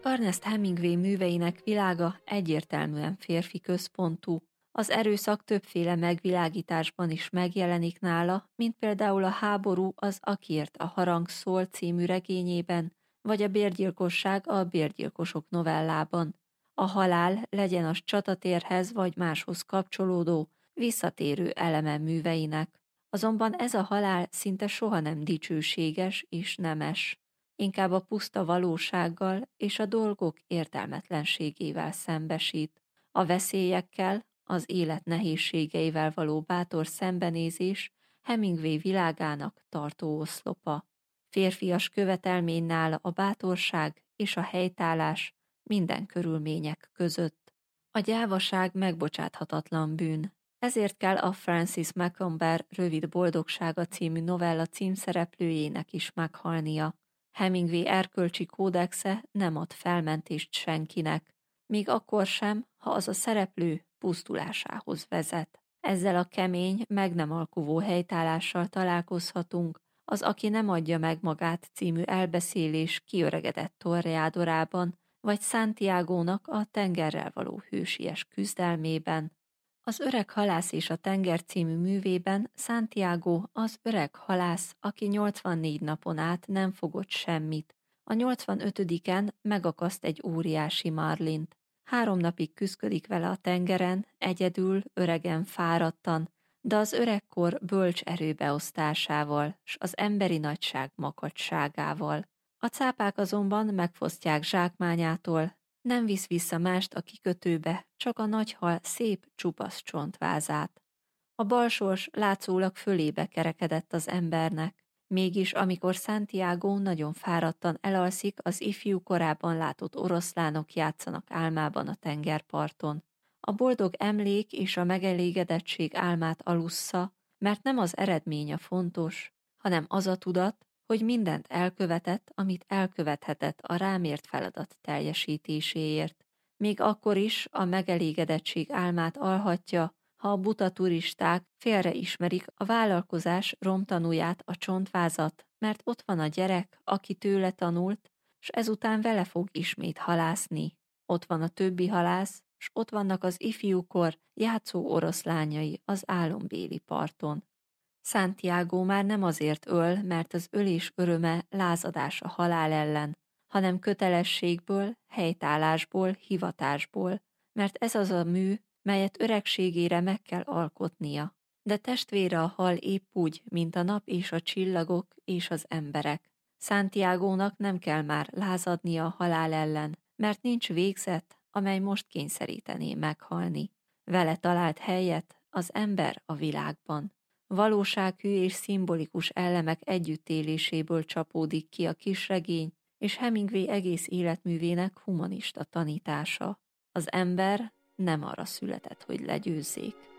Ernest Hemingway műveinek világa egyértelműen férfi központú. Az erőszak többféle megvilágításban is megjelenik nála, mint például a háború az Akiért a harang szól című regényében, vagy a bérgyilkosság a Bérgyilkosok novellában. A halál, legyen az csatatérhez vagy máshoz kapcsolódó, visszatérő eleme műveinek. Azonban ez a halál szinte soha nem dicsőséges és nemes. Inkább a puszta valósággal és a dolgok értelmetlenségével szembesít. A veszélyekkel, az élet nehézségeivel való bátor szembenézés Hemingway világának tartó oszlopa. Férfias követelmény nála a bátorság és a helytállás minden körülmények között. A gyávaság megbocsáthatatlan bűn. Ezért kell a Francis Macomber Rövid boldogsága című novella címszereplőjének is meghalnia. Hemingway erkölcsi kódexe nem ad felmentést senkinek, még akkor sem, ha az a szereplő pusztulásához vezet. Ezzel a kemény, meg nem alkuvó helytállással találkozhatunk az Aki nem adja meg magát című elbeszélés kiöregedett torreádorában, vagy Santiagónak a tengerrel való hősies küzdelmében. Az Öreg halász és a tenger című művében Santiago az öreg halász, aki 84 napon át nem fogott semmit. A 85-en megakaszt egy óriási marlint. 3 napig küszködik vele a tengeren, egyedül, öregen, fáradtan, de az öregkor bölcs erőbeosztásával, s az emberi nagyság makacságával. A cápák azonban megfosztják zsákmányától, nem visz vissza mást a kikötőbe, csak a nagy hal szép, csupasz csontvázát. A balsors látszólag fölébe kerekedett az embernek, mégis amikor Santiago nagyon fáradtan elalszik, az ifjú korábban látott oroszlánok játszanak álmában a tengerparton. A boldog emlék és a megelégedettség álmát alussza, mert nem az eredmény a fontos, hanem az a tudat, hogy mindent elkövetett, amit elkövethetett a rámért feladat teljesítéséért. Még akkor is a megelégedettség álmát alhatja, ha a buta turisták félre ismerik a vállalkozás romtanúját, a csontvázat, mert ott van a gyerek, aki tőle tanult, s ezután vele fog ismét halászni. Ott van a többi halász, s ott vannak az ifjúkor játszó oroszlányai az álombéli parton. Santiago már nem azért öl, mert az ölés öröme lázadás a halál ellen, hanem kötelességből, helytállásból, hivatásból, mert ez az a mű, melyet öregségére meg kell alkotnia. De testvére a hal épp úgy, mint a nap és a csillagok és az emberek. Santiagónak nem kell már lázadnia a halál ellen, mert nincs végzet, amely most kényszerítené meghalni. Vele talált helyet az ember a világban. Valósághű és szimbolikus elemek együttéléséből csapódik ki a kisregény és Hemingway egész életművének humanista tanítása. Az ember nem arra született, hogy legyőzzék.